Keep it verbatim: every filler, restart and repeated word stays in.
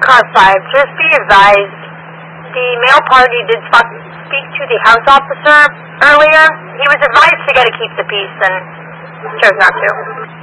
car five, just be advised, the male party did sp- speak to the house officer earlier. He was advised to go to keep the peace and chose not to.